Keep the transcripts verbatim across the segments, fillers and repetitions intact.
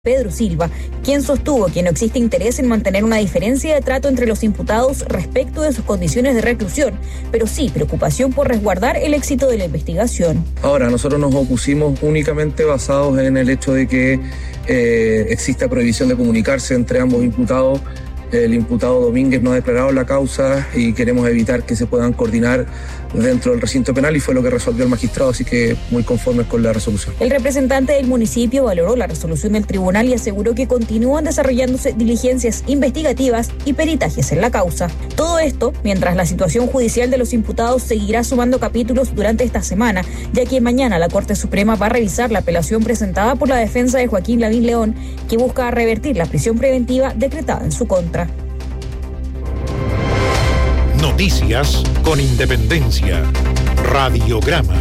Pedro Silva, quien sostuvo que no existe interés en mantener una diferencia de trato entre los imputados respecto de sus condiciones de reclusión, pero sí preocupación por resguardar el éxito de la investigación. Ahora, nosotros nos opusimos únicamente basados en el hecho de que eh, exista prohibición de comunicarse entre ambos imputados. El imputado Domínguez no ha declarado la causa y queremos evitar que se puedan coordinar dentro del recinto penal, y fue lo que resolvió el magistrado, así que muy conformes con la resolución. El representante del municipio valoró la resolución del tribunal y aseguró que continúan desarrollándose diligencias investigativas y peritajes en la causa. Todo esto mientras la situación judicial de los imputados seguirá sumando capítulos durante esta semana, ya que mañana la Corte Suprema va a revisar la apelación presentada por la defensa de Joaquín Lavín León, que busca revertir la prisión preventiva decretada en su contra. Noticias con independencia. Radiograma.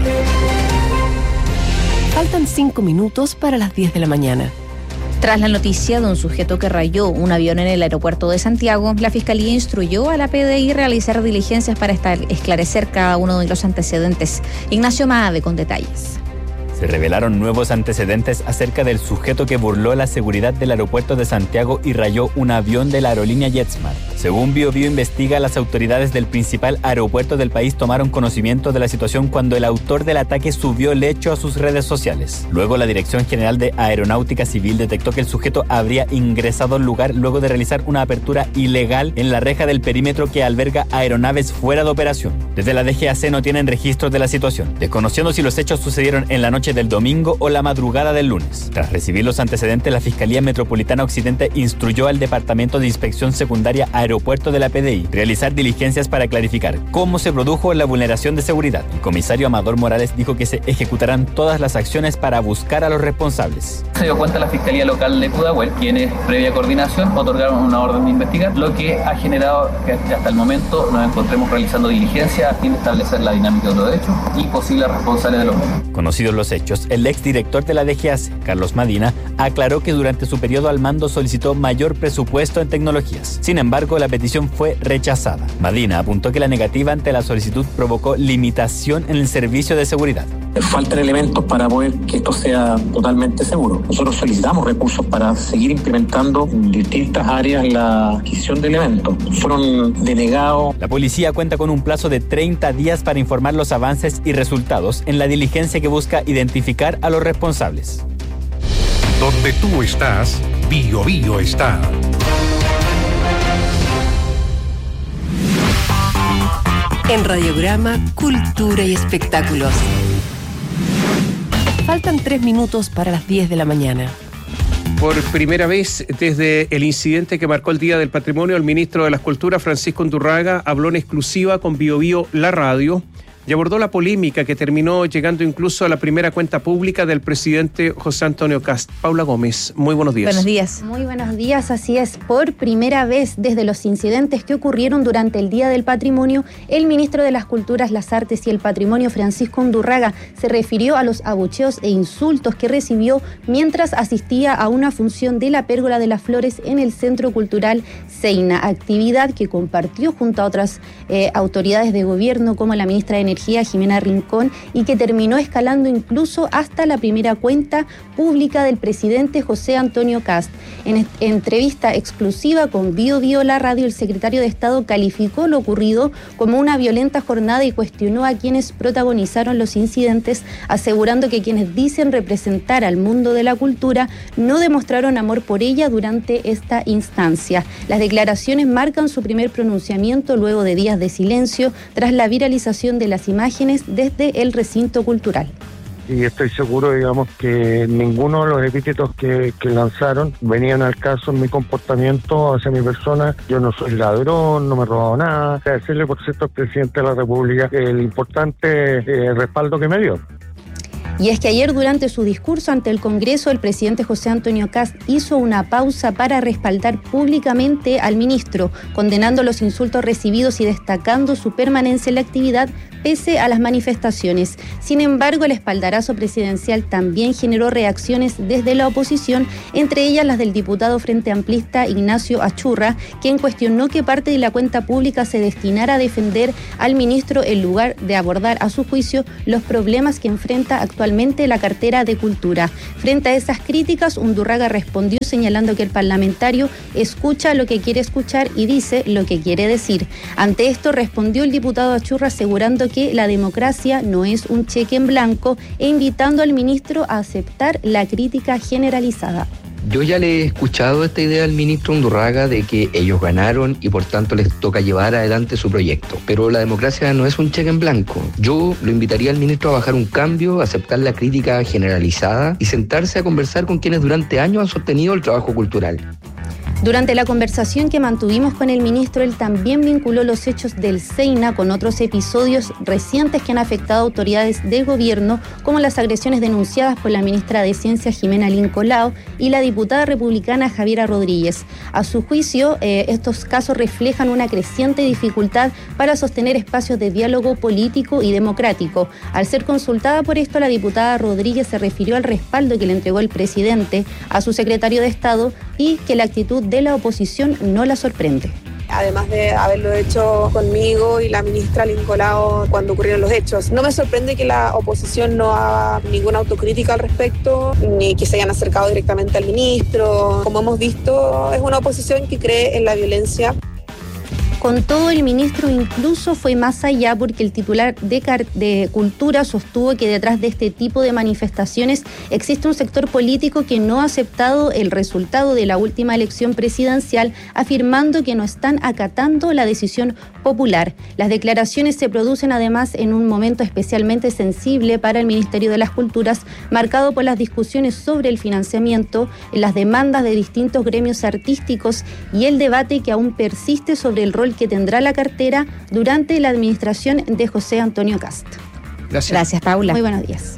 Faltan cinco minutos para las diez de la mañana. Tras la noticia de un sujeto que rayó un avión en el aeropuerto de Santiago, la Fiscalía instruyó a la P D I realizar diligencias para esclarecer cada uno de los antecedentes. Ignacio Maade con detalles. Se revelaron nuevos antecedentes acerca del sujeto que burló la seguridad del aeropuerto de Santiago y rayó un avión de la aerolínea JetSmart. Según Bio Bio investiga, las autoridades del principal aeropuerto del país tomaron conocimiento de la situación cuando el autor del ataque subió el hecho a sus redes sociales. Luego, la Dirección General de Aeronáutica Civil detectó que el sujeto habría ingresado al lugar luego de realizar una apertura ilegal en la reja del perímetro que alberga aeronaves fuera de operación. Desde la D G A C no tienen registros de la situación, desconociendo si los hechos sucedieron en la noche del domingo o la madrugada del lunes. Tras recibir los antecedentes, la Fiscalía Metropolitana Occidente instruyó al Departamento de Inspección Secundaria Aeropuerto de la P D I realizar diligencias para clarificar cómo se produjo la vulneración de seguridad. El comisario Amador Morales dijo que se ejecutarán todas las acciones para buscar a los responsables. Se dio cuenta la Fiscalía Local de Pudahuel, quienes, previa coordinación, otorgaron una orden de investigar, lo que ha generado que hasta el momento nos encontremos realizando diligencias a fin de establecer la dinámica de los hechos y posibles responsables de los mismos. Conocidos los hechos, el exdirector de la D G A C, Carlos Madina, aclaró que durante su periodo al mando solicitó mayor presupuesto en tecnologías. Sin embargo, la petición fue rechazada. Madina apuntó que la negativa ante la solicitud provocó limitación en el servicio de seguridad. Faltan elementos para poder que esto sea totalmente seguro. Nosotros solicitamos recursos para seguir implementando en distintas áreas la adquisición de elementos. Fueron denegados. La policía cuenta con un plazo de treinta días para informar los avances y resultados en la diligencia que busca identificar a los responsables. Donde tú estás, Bio Bio está. En Radiograma, Cultura y Espectáculos. Faltan tres minutos para las diez de la mañana. Por primera vez desde el incidente que marcó el Día del Patrimonio, el ministro de las Culturas, Francisco Undurraga, habló en exclusiva con Bio Bio, la radio, y abordó la polémica que terminó llegando incluso a la primera cuenta pública del presidente José Antonio Kast. Paula Gómez, muy buenos días. Buenos días. Muy buenos días, así es. Por primera vez desde los incidentes que ocurrieron durante el Día del Patrimonio, el ministro de las Culturas, las Artes y el Patrimonio, Francisco Undurraga, se refirió a los abucheos e insultos que recibió mientras asistía a una función de la Pérgola de las Flores en el Centro Cultural Seina, actividad que compartió junto a otras eh, autoridades de gobierno como la ministra de Energía, Jimena Rincón, y que terminó escalando incluso hasta la primera cuenta pública del presidente José Antonio Kast. En entrevista exclusiva con Bio Bio, la radio, el secretario de Estado calificó lo ocurrido como una violenta jornada y cuestionó a quienes protagonizaron los incidentes, asegurando que quienes dicen representar al mundo de la cultura no demostraron amor por ella durante esta instancia. Las declaraciones marcan su primer pronunciamiento luego de días de silencio tras la viralización de las imágenes desde el recinto cultural. Y estoy seguro, digamos, que ninguno de los epítetos que, que lanzaron venían al caso en mi comportamiento hacia mi persona. Yo no soy ladrón, no me he robado nada. Agradecerle, por cierto, al presidente de la República el importante eh, respaldo que me dio. Y es que ayer, durante su discurso ante el Congreso, el presidente José Antonio Kast hizo una pausa para respaldar públicamente al ministro, condenando los insultos recibidos y destacando su permanencia en la actividad pese a las manifestaciones. Sin embargo, el espaldarazo presidencial también generó reacciones desde la oposición, entre ellas las del diputado Frente Amplista Ignacio Achurra, quien cuestionó que parte de la cuenta pública se destinara a defender al ministro en lugar de abordar a su juicio los problemas que enfrenta actualmente la cartera de Cultura. Frente a esas críticas, Undurraga respondió señalando que el parlamentario escucha lo que quiere escuchar y dice lo que quiere decir. Ante esto respondió el diputado Achurra asegurando que la democracia no es un cheque en blanco e invitando al ministro a aceptar la crítica generalizada. Yo ya le he escuchado esta idea al ministro Undurraga de que ellos ganaron y por tanto les toca llevar adelante su proyecto. Pero la democracia no es un cheque en blanco. Yo lo invitaría al ministro a bajar un cambio, a aceptar la crítica generalizada y sentarse a conversar con quienes durante años han sostenido el trabajo cultural. Durante la conversación que mantuvimos con el ministro, él también vinculó los hechos del SEINA con otros episodios recientes que han afectado a autoridades del gobierno, como las agresiones denunciadas por la ministra de Ciencia Jimena Lincolao y la diputada republicana Javiera Rodríguez. A su juicio, eh, estos casos reflejan una creciente dificultad para sostener espacios de diálogo político y democrático. Al ser consultada por esto, la diputada Rodríguez se refirió al respaldo que le entregó el presidente a su secretario de Estado y que la actitud de la oposición no la sorprende. Además de haberlo hecho conmigo y la ministra Lincolao cuando ocurrieron los hechos. No me sorprende que la oposición no haga ninguna autocrítica al respecto, ni que se hayan acercado directamente al ministro. Como hemos visto, es una oposición que cree en la violencia. Con todo, el ministro incluso fue más allá porque el titular de, Car- de Cultura sostuvo que detrás de este tipo de manifestaciones existe un sector político que no ha aceptado el resultado de la última elección presidencial, afirmando que no están acatando la decisión popular. Las declaraciones se producen además en un momento especialmente sensible para el Ministerio de las Culturas, marcado por las discusiones sobre el financiamiento, las demandas de distintos gremios artísticos y el debate que aún persiste sobre el rol que tendrá la cartera durante la administración de José Antonio Kast. Gracias. Gracias, Paula. Muy buenos días.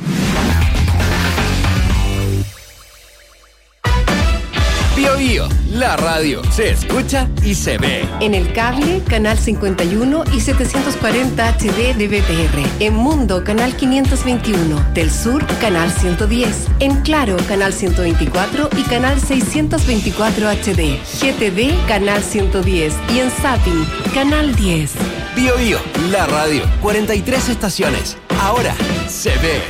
Bío Bío, la radio se escucha y se ve. En el cable, canal cincuenta y uno y setecientos cuarenta H D de B T R. En Mundo, canal quinientos veintiuno. Del Sur, canal ciento diez. En Claro, canal ciento veinticuatro y canal seiscientos veinticuatro H D. G T D, canal ciento diez. Y en Zapping, canal diez. Bío Bío, la radio, cuarenta y tres estaciones. Ahora se ve.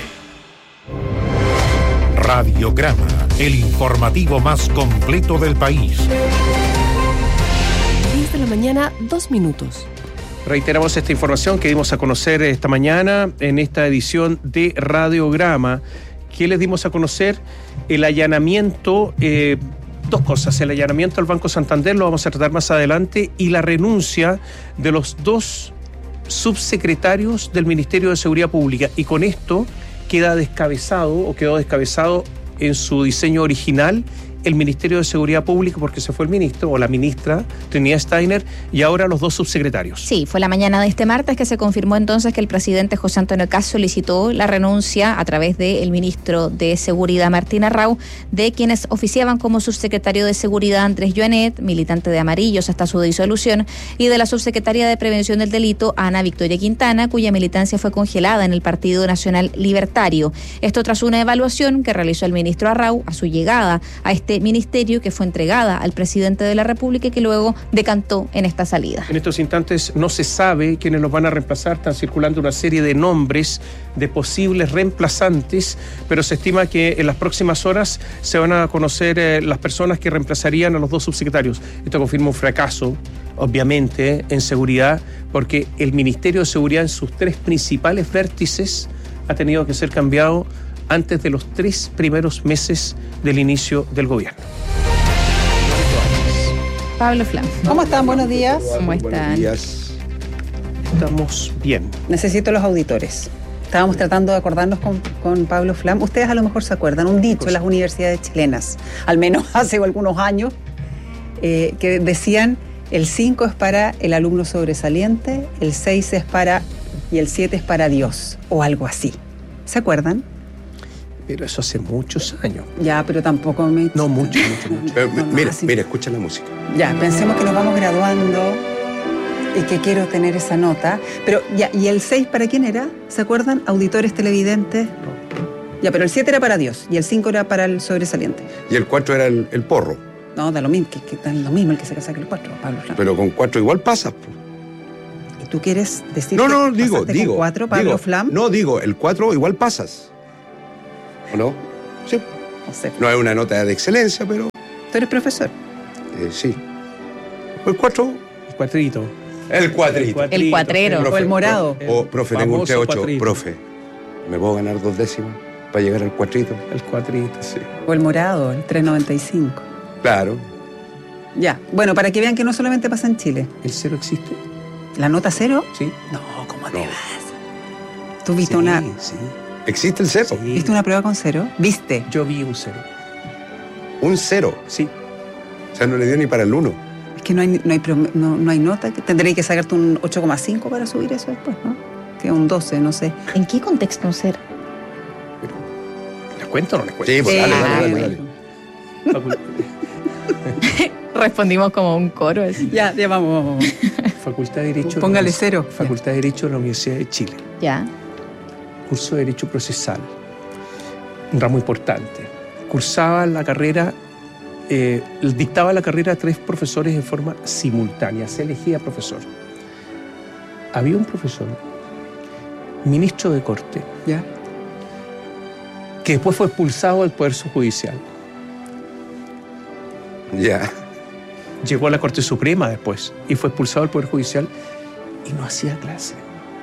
Radiograma, el informativo más completo del país. diez de la mañana, dos minutos. Reiteramos esta información que dimos a conocer esta mañana en esta edición de Radiograma. ¿Qué les dimos a conocer? El allanamiento, eh, dos cosas, el allanamiento al Banco Santander, lo vamos a tratar más adelante, y la renuncia de los dos subsecretarios del Ministerio de Seguridad Pública. Y con esto queda descabezado o quedó descabezado en su diseño original el Ministerio de Seguridad Pública, porque se fue el ministro o la ministra Trinidad Steiner y ahora los dos subsecretarios. Sí, fue la mañana de este martes que se confirmó entonces que el presidente José Antonio Kast solicitó la renuncia a través del ministro de Seguridad Martín Arrau de quienes oficiaban como subsecretario de Seguridad Andrés Joanet, militante de Amarillos hasta su disolución, y de la subsecretaria de Prevención del Delito Ana Victoria Quintana, cuya militancia fue congelada en el Partido Nacional Libertario. Esto tras una evaluación que realizó el ministro Arrau a su llegada a este ministerio, que fue entregada al presidente de la República y que luego decantó en esta salida. En estos instantes no se sabe quiénes los van a reemplazar, están circulando una serie de nombres de posibles reemplazantes, pero se estima que en las próximas horas se van a conocer eh, las personas que reemplazarían a los dos subsecretarios. Esto confirma un fracaso, obviamente, en seguridad, porque el Ministerio de Seguridad en sus tres principales vértices ha tenido que ser cambiado antes de los tres primeros meses del inicio del gobierno. Pablo Flam. ¿Cómo están? Buenos días. ¿Cómo están? Buenos días. Estamos bien. Necesito los auditores. Estábamos tratando de acordarnos con, con Pablo Flam. Ustedes a lo mejor se acuerdan, un dicho en las universidades chilenas, al menos hace algunos años, eh, que decían el cinco es para el alumno sobresaliente, el seis es para y el siete es para Dios, o algo así. ¿Se acuerdan? Pero eso hace muchos años. Ya, pero tampoco me... No, mucho, mucho, mucho. Pero, No, no, mira, así. mira, escucha la música. Ya, pensemos que nos vamos graduando Y que quiero tener esa nota. Pero ya, ¿y el seis para quién era? ¿Se acuerdan? Auditores televidentes. No. Ya, pero el siete era para Dios y el cinco era para el sobresaliente. Y el cuatro era el, el porro. No, da lo mismo, que, que da lo mismo el que se casa que el cuatro, Pablo Flam. Pero con cuatro igual pasas. ¿Y tú quieres decir no, que no, digo, digo, con cuatro, Pablo digo, Flam? No, digo, el cuatro igual pasas. ¿O no? Sí. No sé. No es una nota de excelencia, pero... ¿Tú eres profesor? Eh, sí. El cuatro... El cuatrito. El cuatrito. El cuatrero. El profe, o el morado. O, profe, tengo un T ocho. Cuatrito. Profe, ¿me puedo ganar dos décimas para llegar al cuatrito? El cuatrito. Sí. O el morado, el tres noventa y cinco. Claro. Ya, bueno, para que vean que no solamente pasa en Chile. ¿El cero existe? ¿La nota cero? Sí. No, ¿cómo te No. vas? ¿Tú viste Sí, una... sí. ¿Existe el cero? Sí. ¿Viste una prueba con cero? ¿Viste? Yo vi un cero. Un cero. Sí. O sea, no le dio ni para el uno. Es que no hay, no hay, prom- no, no hay nota. que Tendréis que sacarte un ocho coma cinco para subir eso después, ¿no? Que un doce, no sé. ¿En qué contexto un cero? ¿Les cuento o no les cuento? Sí, pues Sí, dale, dale, ah, dale, bueno. dale. Respondimos como un coro. Así. Ya, ya vamos, vamos. Facultad de Derecho. Póngale de la- cero. Facultad de Derecho de la Universidad de Chile. Ya. Curso de Derecho Procesal. Un ramo importante. Cursaba la carrera, eh, dictaba la carrera a tres profesores en forma simultánea. Se elegía profesor. Había un profesor, ministro de Corte, Ya. que después fue expulsado del Poder Judicial. Ya. Llegó a la Corte Suprema después y fue expulsado del Poder Judicial y no hacía clase.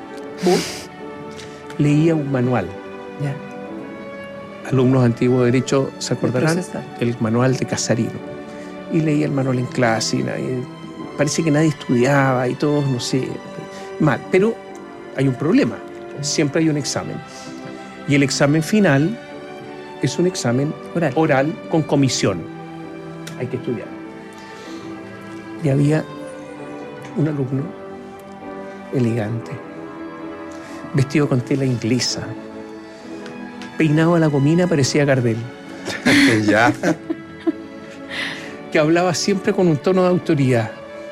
O leía un manual. Ya. Alumnos antiguos de Derecho se acordarán procesal. el manual de Casarino. Y leía el manual en clase y nadie- parece que nadie estudiaba y todos, no sé, mal. Pero hay un problema. Siempre hay un examen. Y el examen final es un examen Oral. oral con comisión. Hay que estudiar. Y había un alumno elegante, vestido con tela inglesa, peinado a la gomina, parecía Gardel, Ya. que hablaba siempre con un tono de autoridad.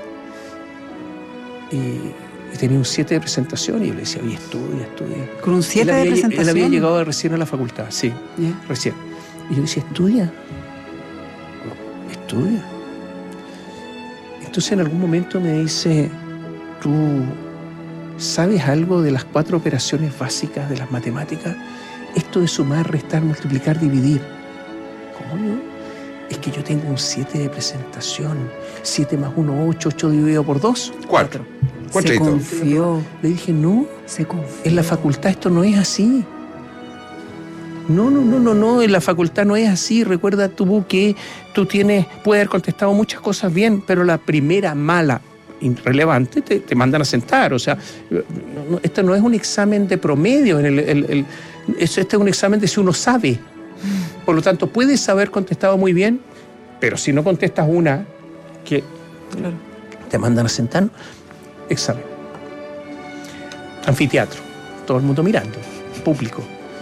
Y, y tenía un siete de presentación y yo le decía, oye, estudia, estudia. ¿Con un siete Él de había- presentación? Él había llegado recién a la facultad, sí, Ya. recién. Y yo decía, estudia. Estudia. Entonces en algún momento me dice, ¿tú sabes algo de las cuatro operaciones básicas de las matemáticas? Esto de sumar, restar, multiplicar, dividir. ¿Cómo yo? Es que yo tengo un siete de presentación. siete más uno, ocho, ocho dividido por dos. Cuatro. Se Cuatrito. confió. Le dije, no, Se confió. en la facultad esto no es así. No, no, no, no, no, en la facultad no es así. Recuerda tú que tú tienes, puedes haber contestado muchas cosas bien, pero la primera mala, irrelevante, te, te mandan a sentar. O sea, no, no, esto no es un examen de promedio, en el, el, el, este es un examen de si uno sabe. Por lo tanto, puedes haber contestado muy bien, pero si no contestas una que Claro. te mandan a sentar, examen. Anfiteatro, todo el mundo mirando, público.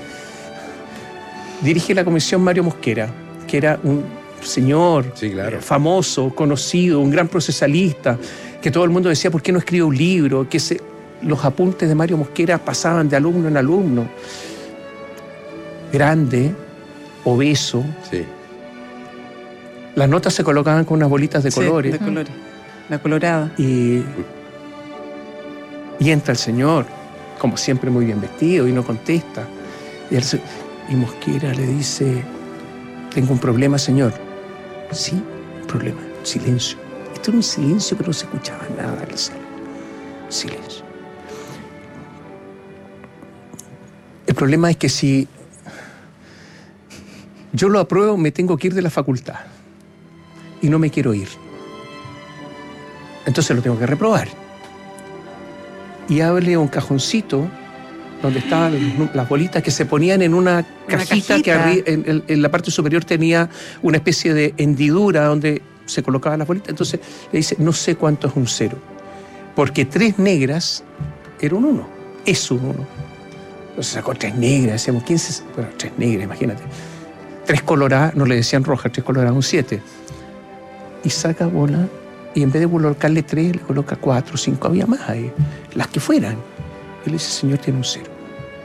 Dirige la comisión Mario Mosquera, que era un señor Sí, claro. eh, famoso, conocido, un gran procesalista, que todo el mundo decía, ¿por qué no escribe un libro? Que se, los apuntes de Mario Mosquera pasaban de alumno en alumno. Grande, obeso, Sí. las notas se colocaban con unas bolitas de Sí, colores. de colores. La colorada. Y, y entra el señor, como siempre muy bien vestido, y no contesta. Y, el se- y Mosquera le dice, tengo un problema, señor. Sí, un problema. Silencio. Esto era un silencio, pero no se escuchaba nada en el salón. Silencio. El problema es que si yo lo apruebo, me tengo que ir de la facultad. Y no me quiero ir. Entonces lo tengo que reprobar. Y abre un cajoncito donde estaban las bolitas que se ponían en una cajita, cajita. que arri- en, en- en la parte superior tenía una especie de hendidura donde se colocaban las bolitas. Entonces le dice, no sé cuánto es un cero. Porque tres negras era un uno. Es un uno. Entonces sacó tres negras. Decíamos, ¿quién se...? Bueno, tres negras, imagínate. Tres coloradas, no le decían rojas, tres coloradas, un siete. Y saca bola y en vez de colocarle tres, le coloca cuatro, cinco, había más ahí, las que fueran. Y le dice, señor, tiene un cero.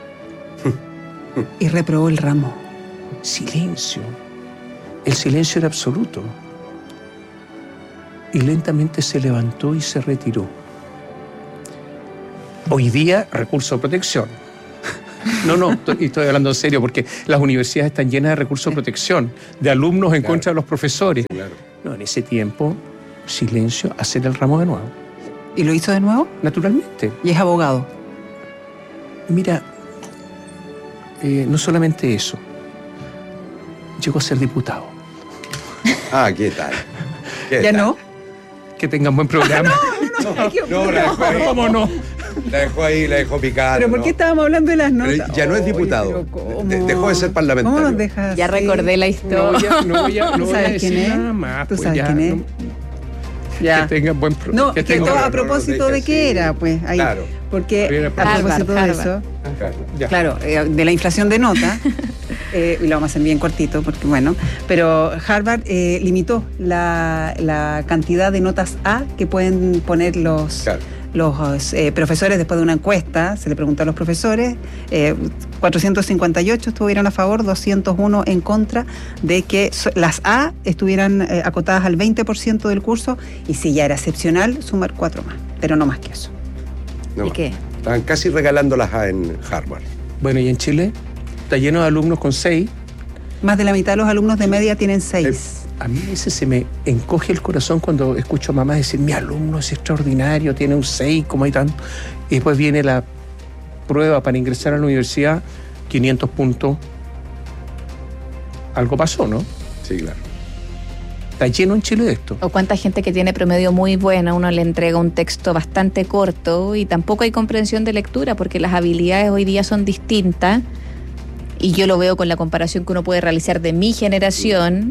Y reprobó el ramo. Silencio. El silencio era absoluto. Y lentamente se levantó y se retiró. Hoy día, recurso de protección. No, no, estoy, estoy hablando en serio, porque las universidades están llenas de recursos de protección, de alumnos en claro. contra de los profesores. Claro. No, en ese tiempo, silencio, hacer el ramo de nuevo. ¿Y lo hizo de nuevo? Naturalmente. ¿Y es abogado? Mira, eh, no solamente eso, llegó a ser diputado. Ah, ¿qué tal? ¿Qué ¿Ya tal? no? Que tengan buen programa. no, no, no. No, no, la dejó ahí. ¿Cómo no? La dejó ahí, la dejó picada. ¿Pero por qué no. estábamos hablando de las notas? Pero ya no es diputado. Oye, de, dejó de ser parlamentario. ¿Cómo nos dejas? Ya recordé la historia. No, ya, no voy a, no voy a decir quién es? nada más. ¿Tú pues sabes ya, quién es? No, ya. Que tengan buen programa. No, que, que todo, a propósito no, no de qué era, pues. Ahí, claro. Porque a propósito de eso, ya. claro, eh, de la inflación de nota, eh, y lo vamos a hacer bien cortito, porque bueno, pero Harvard eh, limitó la, la cantidad de notas A que pueden poner los... Claro. los eh, profesores después de una encuesta. Se le preguntó a los profesores, eh, cuatrocientos cincuenta y ocho estuvieron a favor, doscientos uno en contra de que so, las A estuvieran eh, acotadas al veinte por ciento del curso, y si ya era excepcional, sumar cuatro más, pero no más que eso. No, ¿Y qué? Estaban casi regalando las A en Harvard. Bueno, y en Chile está lleno de alumnos con seis. Más de la mitad de los alumnos de media tienen seis. Eh, A mí a veces se me encoge el corazón cuando escucho a mamás decir, mi alumno es extraordinario, tiene un seis, como hay tanto. Y después viene la prueba para ingresar a la universidad, quinientos puntos. Algo pasó, ¿no? Sí, claro. Está lleno en Chile de esto. O cuánta gente que tiene promedio muy buena, uno le entrega un texto bastante corto y tampoco hay comprensión de lectura, porque las habilidades hoy día son distintas. Y yo lo veo con la comparación que uno puede realizar de mi generación...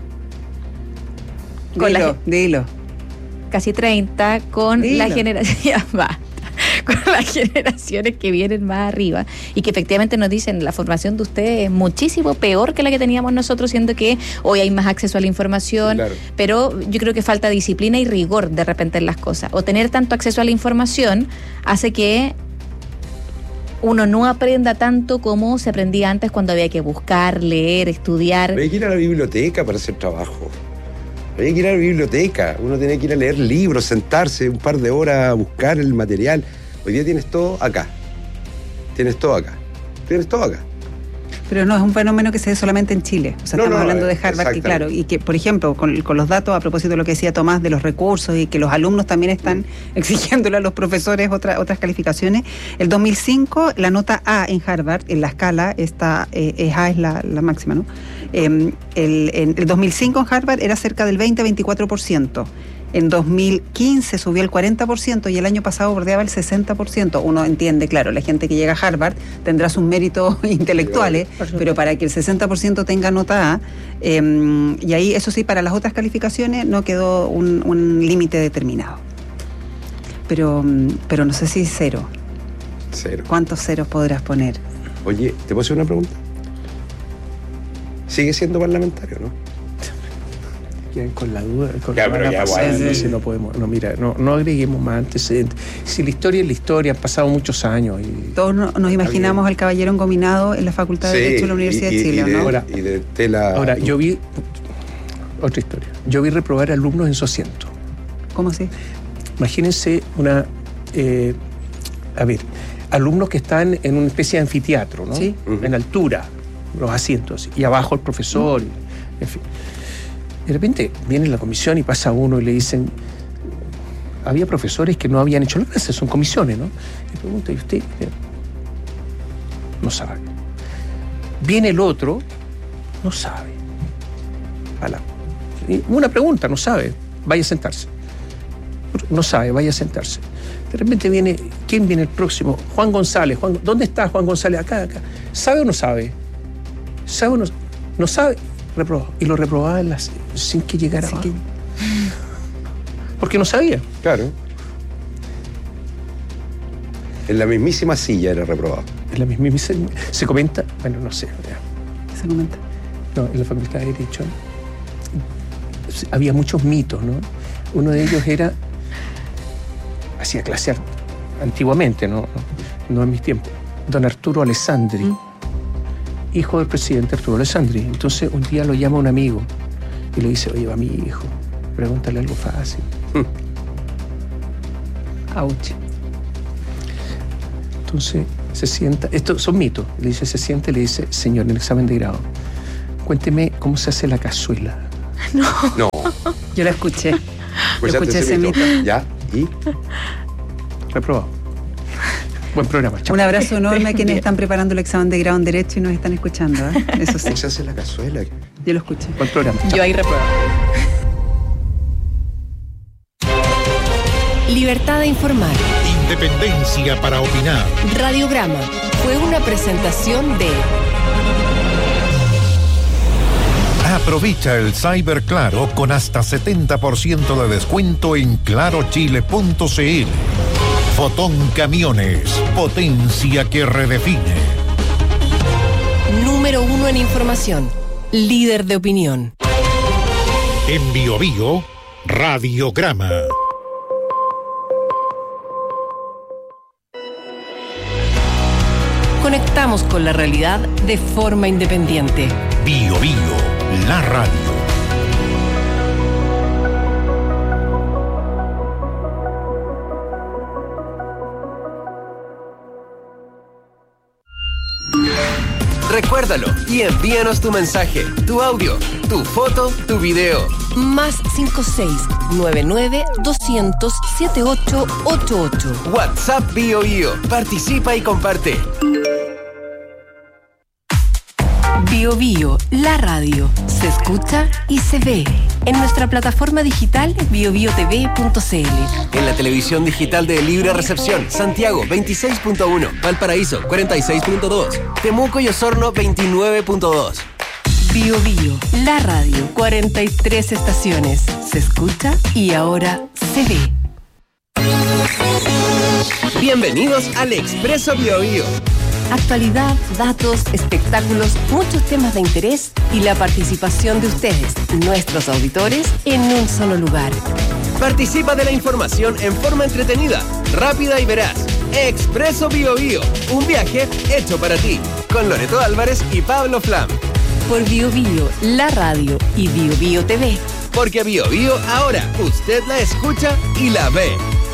Con dilo, la, dilo. Casi treinta, con dilo. la generación, basta, con las generaciones que vienen más arriba y que efectivamente nos dicen la formación de ustedes es muchísimo peor que la que teníamos nosotros, siendo que hoy hay más acceso a la información, claro. Pero yo creo que falta disciplina y rigor de repente en las cosas. O tener tanto acceso a la información hace que uno no aprenda tanto como se aprendía antes, cuando había que buscar, leer, estudiar. Había que ir a la biblioteca para hacer trabajo. Había que ir a la biblioteca, uno tenía que ir a leer libros, sentarse un par de horas a buscar el material. Hoy día tienes todo acá. Tienes todo acá. Tienes todo acá. Pero no es un fenómeno que se dé solamente en Chile. O sea, no, estamos no, hablando de Harvard, que claro, y que, por ejemplo, con, con los datos, a propósito de lo que decía Tomás, de los recursos y que los alumnos también están exigiéndole a los profesores otra, otras calificaciones. El dos mil cinco, la nota A en Harvard, en la escala, esta eh, es A es la, la máxima, ¿no? Eh, el, en el dos mil cinco en Harvard era cerca del veinte a veinticuatro por ciento. En dos mil quince subió el cuarenta por ciento y el año pasado bordeaba el sesenta por ciento. Uno entiende, claro, la gente que llega a Harvard tendrá sus méritos intelectuales, pero para que el sesenta por ciento tenga nota A, eh, y ahí, eso sí, para las otras calificaciones no quedó un, un límite determinado. Pero, pero no sé si cero. Cero. ¿Cuántos ceros podrás poner? Oye, ¿te puedo hacer una pregunta? Sigue siendo parlamentario, ¿no? Quedan con la duda, con ya, la pero ya, bueno, no, si no podemos, no, mira, no, no agreguemos más antecedentes. Si la historia es la historia, han pasado muchos años. Y... Todos no, nos imaginamos al caballero engominado en la Facultad de sí, Derecho de la Universidad y, de Chile, y de, ¿no? Ahora, y de tela... ahora, yo vi, otra historia, yo vi reprobar alumnos en su asiento. ¿Cómo así? Imagínense una, eh, a ver, alumnos que están en una especie de anfiteatro, ¿no? Sí. Uh-huh. En altura, los asientos, y abajo el profesor, uh-huh. En fin. De repente viene la comisión y pasa uno y le dicen, había profesores que no habían hecho la clase, son comisiones, ¿no? Y pregunta, ¿y usted? No sabe. Viene el otro, no sabe. Una pregunta, no sabe, vaya a sentarse. No sabe, vaya a sentarse. De repente viene, ¿quién viene el próximo? Juan González. Juan, ¿dónde está Juan González? Acá, acá. ¿Sabe o no sabe? ¿Sabe o no, no sabe? Reprobó. Y lo reprobaba en las, sin que llegara abajo. Que... Porque no sabía. Claro. En la mismísima silla era reprobado. En la mismísima... Se comenta... Bueno, no sé. Se comenta. No, en la Facultad de Derecho había muchos mitos, ¿no? Uno de ellos era, hacía clase antiguamente, ¿no? No en mis tiempos, don Arturo Alessandri, mm. hijo del presidente Arturo Alessandri. Entonces un día lo llama un amigo y le dice, oye, va mi hijo, pregúntale algo fácil. Ouch. Entonces se sienta, estos son mitos, le dice, se sienta y le dice, señor, en el examen de grado, cuénteme cómo se hace la cazuela. No. No. Yo la escuché. Yo escuché ese mito. mito. ¿Ya? ¿Y? Reprobado. Buen programa. Chao. Un abrazo enorme a quienes están preparando el examen de grado en Derecho y nos están escuchando, ¿eh? Eso sí. ¿Cómo se hace la cazuela? Yo lo escuché. Buen programa. Chao. Yo ahí reprobado. Libertad de informar. Independencia para opinar. Radiograma fue una presentación de... Aprovecha el Cyber Claro con hasta setenta por ciento de descuento en claro chile punto c l. Fotón Camiones, potencia que redefine. Número uno en información, líder de opinión. En Bio Bio, Radiograma. Conectamos con la realidad de forma independiente. Bio Bio, la radio. Recuérdalo y envíanos tu mensaje, tu audio, tu foto, tu video. Más cinco seis nueve nueve dos cero cero siete ocho ocho ocho. WhatsApp Bio Bio. Participa y comparte. Bio Bio, la radio, se escucha y se ve en nuestra plataforma digital bio bio t v punto c l. En la televisión digital de Libre Recepción, Santiago veintiséis punto uno, Valparaíso cuarenta y seis punto dos, Temuco y Osorno veintinueve punto dos. Bio Bio, la radio, cuarenta y tres estaciones, se escucha y ahora se ve. Bienvenidos al Expreso Bio Bio. Actualidad, datos, espectáculos, muchos temas de interés y la participación de ustedes, nuestros auditores, en un solo lugar. Participa de la información en forma entretenida, rápida y veraz. Expreso Bio Bio, un viaje hecho para ti, con Loreto Álvarez y Pablo Flam. Por Bio Bio, la radio y Bio Bio T V. Porque Bio Bio ahora usted la escucha y la ve.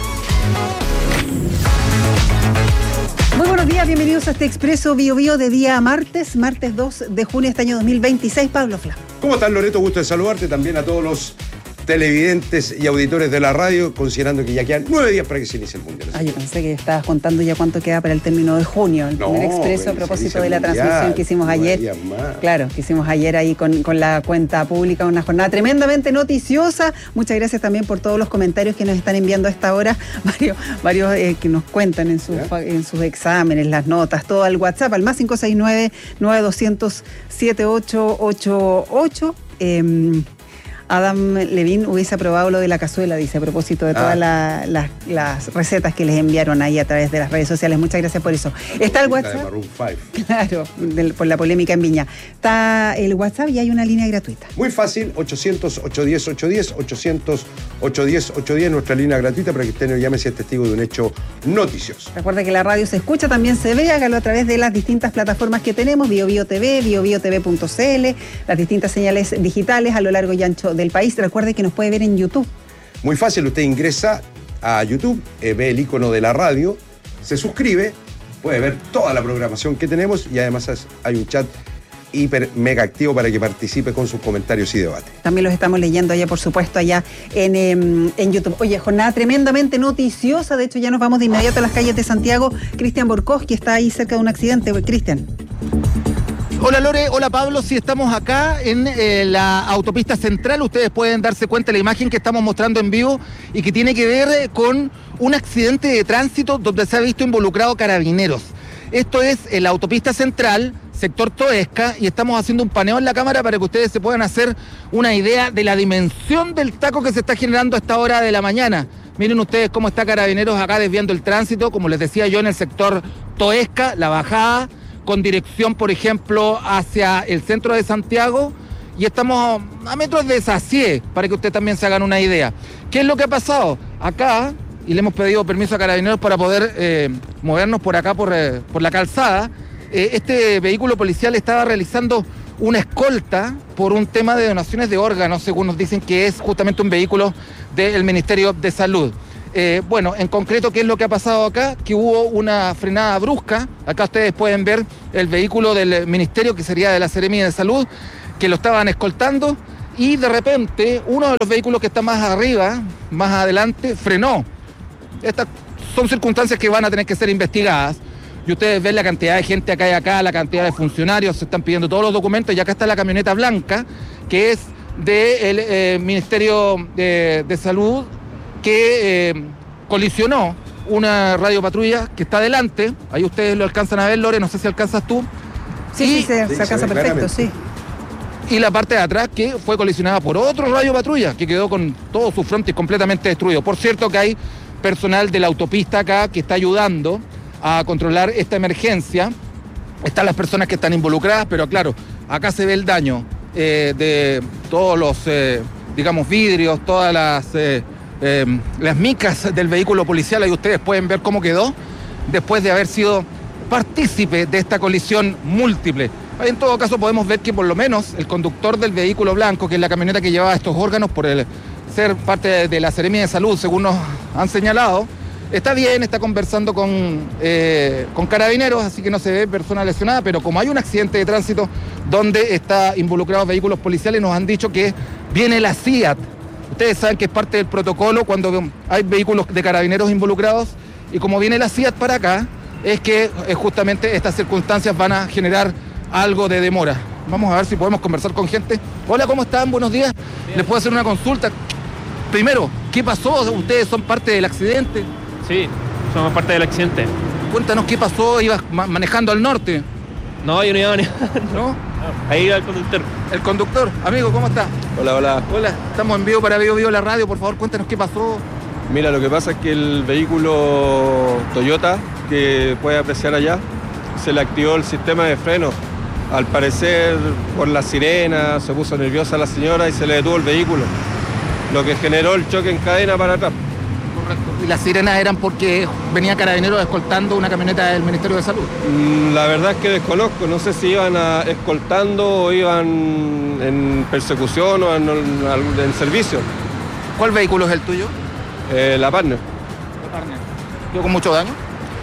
Muy buenos días, bienvenidos a este Expreso Bio Bio de día martes, martes dos de junio de este año dos mil veintiséis. Pablo Flam. ¿Cómo estás, Loreto? Gusto de saludarte, también a todos los televidentes y auditores de la radio, considerando que ya quedan nueve días para que se inicie el Mundial. Ah, yo pensé que estabas contando ya cuánto queda para el término de junio, el no, primer Expreso a propósito de la mundial, transmisión que hicimos ayer. Claro, que hicimos ayer ahí con, con la cuenta pública, una jornada tremendamente noticiosa. Muchas gracias también por todos los comentarios que nos están enviando a esta hora, varios, varios eh, que nos cuentan en sus, en sus exámenes, las notas, todo al WhatsApp, al más cinco seis nueve nueve dos cero cero siete ocho ocho ocho. Eh, Adam Levine hubiese aprobado lo de la cazuela, dice, a propósito de todas ah. la, la, las recetas que les enviaron ahí a través de las redes sociales. Muchas gracias por eso. La Está el WhatsApp. Claro, del, por la polémica en Viña. Está el WhatsApp y hay una línea gratuita. Muy fácil, ochocientos, ochocientos diez, ochocientos diez, ochocientos, ochocientos diez, ochocientos diez, nuestra línea gratuita para que usted nos llame si es testigo de un hecho noticioso. Recuerda que la radio se escucha, también se ve, hágalo a través de las distintas plataformas que tenemos, Bio Bio T V, bio bio t v punto c l, las distintas señales digitales a lo largo y ancho del país. Recuerde que nos puede ver en YouTube. Muy fácil, usted ingresa a YouTube, eh, ve el icono de la radio, se suscribe, puede ver toda la programación que tenemos y además hay un chat hiper mega activo para que participe con sus comentarios y debates. También los estamos leyendo allá, por supuesto, allá en, eh, en YouTube. Oye, jornada tremendamente noticiosa, de hecho ya nos vamos de inmediato a las calles de Santiago. Cristian Borkowski está ahí cerca de un accidente. Cristian. Hola Lore, hola Pablo, sí estamos acá en eh, la autopista central, ustedes pueden darse cuenta de la imagen que estamos mostrando en vivo y que tiene que ver eh, con un accidente de tránsito donde se ha visto involucrado carabineros. Esto es en la autopista central, sector Toesca, y estamos haciendo un paneo en la cámara para que ustedes se puedan hacer una idea de la dimensión del taco que se está generando a esta hora de la mañana. Miren ustedes cómo está Carabineros acá desviando el tránsito, como les decía yo, en el sector Toesca, la bajada, con dirección, por ejemplo, hacia el centro de Santiago, y estamos a metros de Sacié, para que ustedes también se hagan una idea. ¿Qué es lo que ha pasado? Acá, y le hemos pedido permiso a Carabineros para poder eh, movernos por acá, por, eh, por la calzada, eh, este vehículo policial estaba realizando una escolta por un tema de donaciones de órganos, según nos dicen que es justamente un vehículo del Ministerio de Salud. Eh, bueno, en concreto, ¿qué es lo que ha pasado acá? Que hubo una frenada brusca. Acá ustedes pueden ver el vehículo del Ministerio, que sería de la Seremía de Salud, que lo estaban escoltando, y de repente uno de los vehículos que está más arriba, más adelante, frenó. Estas son circunstancias que van a tener que ser investigadas. Y ustedes ven la cantidad de gente acá y acá, la cantidad de funcionarios, se están pidiendo todos los documentos, y acá está la camioneta blanca, que es del eh, Ministerio de, de Salud, que eh, colisionó una radiopatrulla que está adelante. Ahí ustedes lo alcanzan a ver, Lore, no sé si alcanzas tú. Sí, y, sí, se, se alcanza perfecto, sí. Y la parte de atrás, que fue colisionada por otro radiopatrulla, que quedó con todo su frontis completamente destruido. Por cierto que hay personal de la autopista acá que está ayudando a controlar esta emergencia. Están las personas que están involucradas, pero claro, acá se ve el daño eh, de todos los, eh, digamos, vidrios, todas las, eh, eh, las micas del vehículo policial. Ahí ustedes pueden ver cómo quedó después de haber sido partícipe de esta colisión múltiple. En todo caso, podemos ver que por lo menos el conductor del vehículo blanco, que es la camioneta que llevaba estos órganos, por el ser parte de la Seremía de Salud, según nos han señalado, está bien, está conversando con, eh, con Carabineros, así que no se ve persona lesionada, pero como hay un accidente de tránsito donde está involucrados vehículos policiales, nos han dicho que viene la C I A T. Ustedes saben que es parte del protocolo cuando hay vehículos de Carabineros involucrados, y como viene la C I A T para acá, es que eh, justamente estas circunstancias van a generar algo de demora. Vamos a ver si podemos conversar con gente. Hola, ¿cómo están? Buenos días. ¿Les puedo hacer una consulta? Primero, ¿qué pasó? ¿Ustedes son parte del accidente? Sí, somos parte del accidente. Cuéntanos qué pasó. ¿Ibas ma- manejando al norte? No, yo no iba manejando. ¿No? Ahí iba el conductor. El conductor. Amigo, ¿cómo está? Hola, hola. Hola, estamos en vivo para Vivo Vivo la radio. Por favor, cuéntanos qué pasó. Mira, lo que pasa es que el vehículo Toyota, que puede apreciar allá, se le activó el sistema de freno. Al parecer, por la sirena, se puso nerviosa la señora y se le detuvo el vehículo, lo que generó el choque en cadena para atrás. Correcto. ¿Y las sirenas eran porque venía Carabineros escoltando una camioneta del Ministerio de Salud? La verdad es que desconozco, no sé si iban a, escoltando o iban en persecución o en, en, en servicio. ¿Cuál vehículo es el tuyo? Eh, la Partner. La Partner. ¿Tuvo con mucho daño?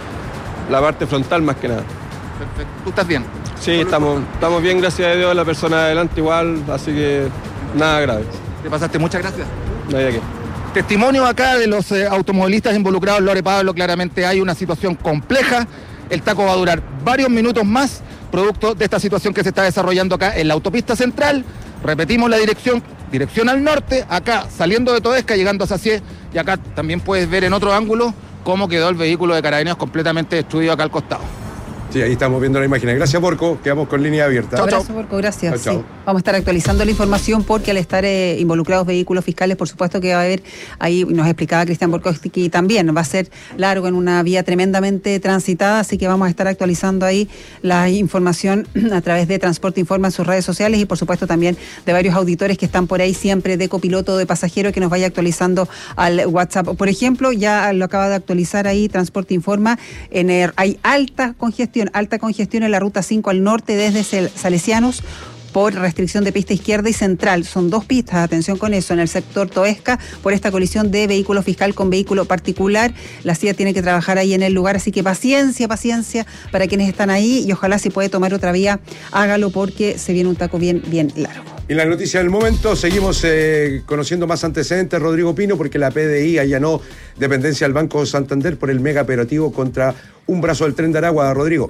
La parte frontal más que nada. Perfecto. ¿Tú estás bien? Sí, estamos, estamos bien, gracias a Dios, la persona de adelante igual, así que nada grave. Te pasaste, muchas gracias. No hay de qué. Testimonio acá de los eh, automovilistas involucrados, Lore Pablo, claramente hay una situación compleja. El taco va a durar varios minutos más, producto de esta situación que se está desarrollando acá en la autopista central. Repetimos la dirección, dirección al norte, acá saliendo de Toesca, llegando a Sacié, y acá también puedes ver en otro ángulo cómo quedó el vehículo de Carabineros completamente destruido acá al costado. Sí, ahí estamos viendo la imagen. Gracias, Porco. Quedamos con línea abierta. Chao, chao. Porco, gracias. Chao, chao. Sí. Vamos a estar actualizando la información porque al estar eh, involucrados vehículos fiscales, por supuesto que va a haber, ahí nos explicaba Cristian Borkowski también, va a ser largo en una vía tremendamente transitada, así que vamos a estar actualizando ahí la información a través de Transporte Informa en sus redes sociales, y por supuesto también de varios auditores que están por ahí siempre de copiloto, de pasajero, que nos vaya actualizando al WhatsApp. Por ejemplo, ya lo acaba de actualizar ahí Transporte Informa, en el, hay alta congestión, alta congestión en la ruta cinco al norte desde Salesianos por restricción de pista izquierda y central. Son dos pistas, atención con eso, en el sector Toesca por esta colisión de vehículo fiscal con vehículo particular. La C I A tiene que trabajar ahí en el lugar, así que paciencia, paciencia para quienes están ahí, y ojalá si puede tomar otra vía, hágalo porque se viene un taco bien, bien largo. Y en la noticia del momento seguimos eh, conociendo más antecedentes, Rodrigo Pino, porque la P D I allanó dependencia del Banco Santander por el mega operativo contra un brazo del Tren de Aragua. Rodrigo.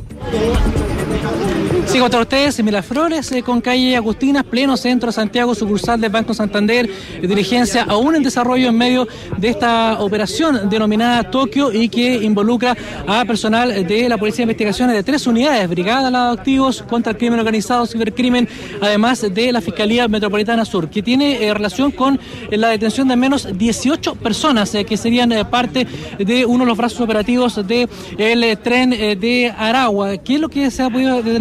Sí, contra ustedes, Miraflores, eh, con calle Agustinas, pleno centro de Santiago, sucursal del Banco Santander, eh, diligencia aún en desarrollo en medio de esta operación denominada Tokio y que involucra a personal de la Policía de Investigaciones de tres unidades, Brigada Lado Activos contra el Crimen Organizado, Cibercrimen, además de la Fiscalía Metropolitana Sur, que tiene eh, relación con eh, la detención de al menos dieciocho personas eh, que serían eh, parte de uno de los brazos operativos del de, eh, tren eh, de Aragua. ¿Qué es lo que se ha podido determinar? Se han